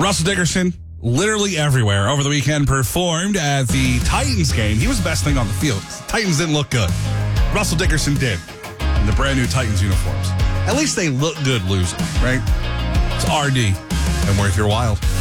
Russell Dickerson, literally everywhere over the weekend, performed at the Titans game. He was the best thing on the field. Titans didn't look good. Russell Dickerson did. In the brand new Titans uniforms. At least they look good losing, right? It's RD and Worth Your Wild.